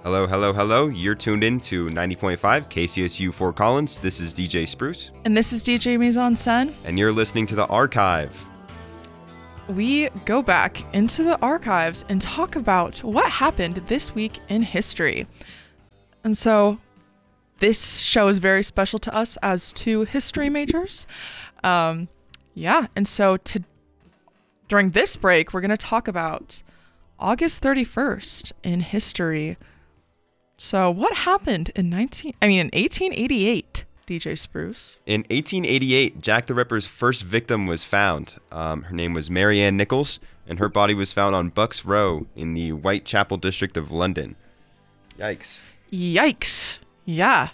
Hello, hello, hello. You're tuned in to 90.5 KCSU Fort Collins. This is DJ Spruce. And this is DJ Maison Sen. And you're listening to The Archive. We go back into the archives and talk about what happened this week in history. And so this show is very special to us as two history majors. And so during this break, we're going to talk about August 31st in history. So what happened in 1888, DJ Spruce? In 1888, Jack the Ripper's first victim was found. Her name was Mary Ann Nichols, and her body was found on Bucks Row in the Whitechapel district of London. Yikes. Yeah.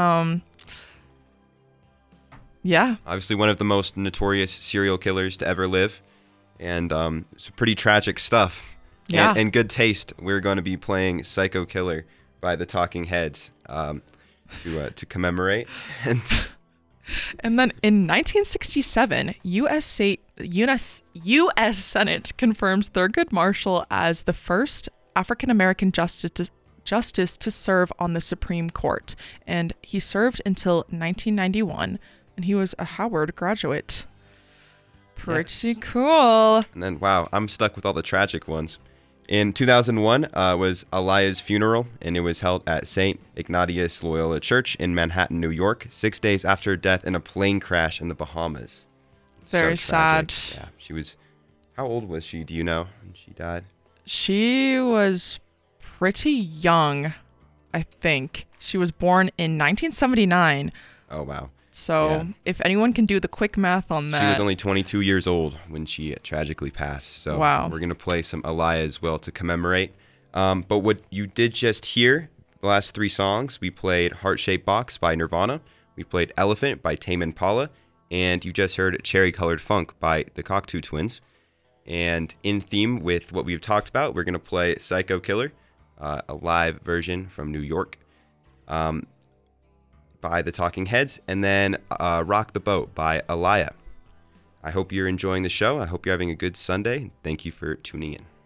Yeah. Obviously one of the most notorious serial killers to ever live, and it's pretty tragic stuff. Yeah. And good taste. We're going to be playing Psycho Killer by the Talking Heads to commemorate. And then in 1967, U.S. Senate confirms Thurgood Marshall as the first African-American justice to serve on the Supreme Court. And he served until 1991, and he was a Howard graduate. Pretty cool. And then, wow, I'm stuck with all the tragic ones. In 2001 was Eliah's funeral, and it was held at St. Ignatius Loyola Church in Manhattan, New York, 6 days after her death in a plane crash in the Bahamas. Very sad. Yeah, she was, how old was she, do you know, when she died? She was pretty young, I think. She was born in 1979. Oh, wow. So if anyone can do the quick math on that. She was only 22 years old when she tragically passed. So wow. We're going to play some Eliah as well to commemorate. But what you did just hear, the last three songs, we played Heart-Shaped Box by Nirvana. We played Elephant by Tame Impala. And you just heard Cherry Colored Funk by the Cocteau Twins. And in theme with what we've talked about, we're going to play Psycho Killer, a live version from New York. By the Talking Heads, and then Rock the Boat by Eliah. I hope you're enjoying the show. I hope you're having a good Sunday. Thank you for tuning in.